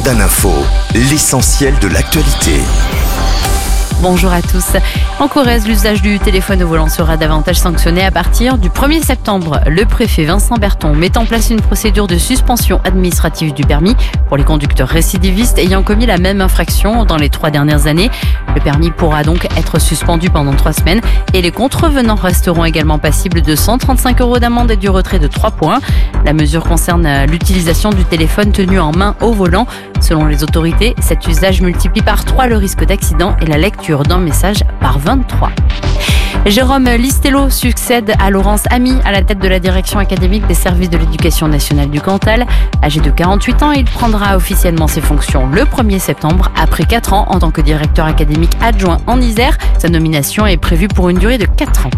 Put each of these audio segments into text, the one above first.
Jordan Info, l'essentiel de l'actualité. Bonjour à tous. En Corrèze, l'usage du téléphone au volant sera davantage sanctionné à partir du 1er septembre. Le préfet Vincent Berton met en place une procédure de suspension administrative du permis pour les conducteurs récidivistes ayant commis la même infraction dans les 3 dernières années. Le permis pourra donc être suspendu pendant 3 semaines et les contrevenants resteront également passibles de 135 € d'amende et du retrait de 3 points. La mesure concerne l'utilisation du téléphone tenu en main au volant. Selon les autorités, cet usage multiplie par 3 le risque d'accident et la lecture d'un message par 23. Jérôme Listello succède à Laurence Ami à la tête de la direction académique des services de l'éducation nationale du Cantal. Âgé de 48 ans, il prendra officiellement ses fonctions le 1er septembre, après 4 ans en tant que directeur académique adjoint en Isère. Sa nomination est prévue pour une durée de 4 ans.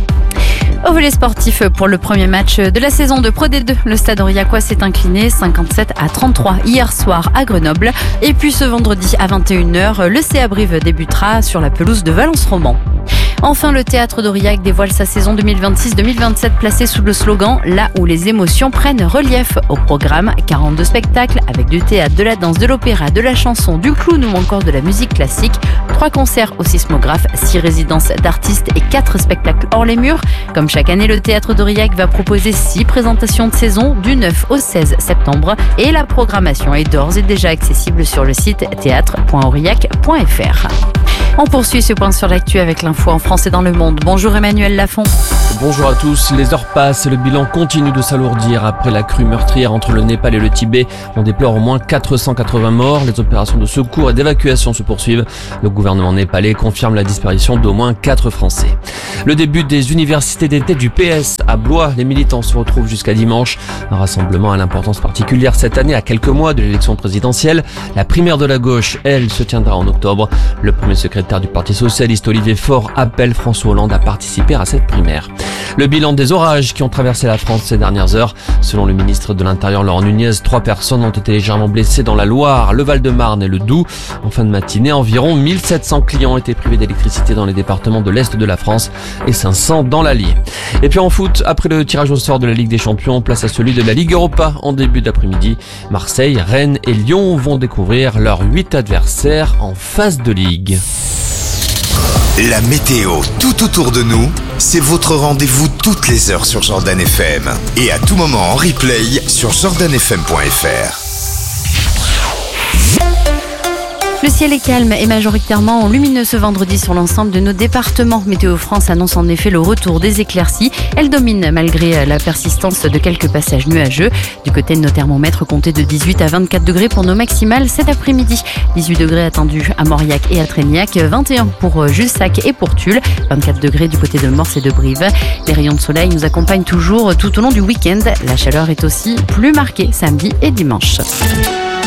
Au volley sportif, pour le premier match de la saison de Pro D2, le Stade Aurillacois s'est incliné 57-33 hier soir à Grenoble. Et puis ce vendredi à 21h, le CA Brive débutera sur la pelouse de Valence-Roman. Enfin, le théâtre d'Aurillac dévoile sa saison 2026-2027 placée sous le slogan « Là où les émotions prennent relief ». Au programme, 42 spectacles avec du théâtre, de la danse, de l'opéra, de la chanson, du clown ou encore de la musique classique. 3 concerts au Sismographe, 6 résidences d'artistes et 4 spectacles hors les murs. Comme chaque année, le théâtre d'Aurillac va proposer 6 présentations de saison du 9 au 16 septembre. Et la programmation est d'ores et déjà accessible sur le site théâtre.aurillac.fr. On poursuit ce point sur l'actu avec l'info en France et dans le monde. Bonjour Emmanuel Lafont. Bonjour à tous. Les heures passent et le bilan continue de s'alourdir. Après la crue meurtrière entre le Népal et le Tibet, on déplore au moins 480 morts. Les opérations de secours et d'évacuation se poursuivent. Le gouvernement népalais confirme la disparition d'au moins 4 Français. Le début des universités d'été du PS à Blois. Les militants se retrouvent jusqu'à dimanche. Un rassemblement à l'importance particulière cette année, à quelques mois de l'élection présidentielle. La primaire de la gauche, elle, se tiendra en octobre. Le premier secrétaire du Parti socialiste, Olivier Faure, appelle François Hollande à participer à cette primaire. Le bilan des orages qui ont traversé la France ces dernières heures. Selon le ministre de l'Intérieur, Laurent Nunez, 3 personnes ont été légèrement blessées dans la Loire, le Val-de-Marne et le Doubs. En fin de matinée, environ 1700 clients ont été privés d'électricité dans les départements de l'Est de la France et 500 dans l'Allier. Et puis en foot, après le tirage au sort de la Ligue des Champions, place à celui de la Ligue Europa en début d'après-midi. Marseille, Rennes et Lyon vont découvrir leurs 8 adversaires en phase de Ligue. La météo tout autour de nous, c'est votre rendez-vous toutes les heures sur Jordan FM. Et à tout moment en replay sur jordanfm.fr. Le ciel est calme et majoritairement lumineux ce vendredi sur l'ensemble de nos départements. Météo France annonce en effet le retour des éclaircies. Elles dominent malgré la persistance de quelques passages nuageux. Du côté de nos thermomètres, comptez de 18 à 24 degrés pour nos maximales cet après-midi. 18 degrés attendus à Mauriac et à Tréniac, 21 pour Jussac et pour Tulle, 24 degrés du côté de Morse et de Brive. Les rayons de soleil nous accompagnent toujours tout au long du week-end. La chaleur est aussi plus marquée samedi et dimanche.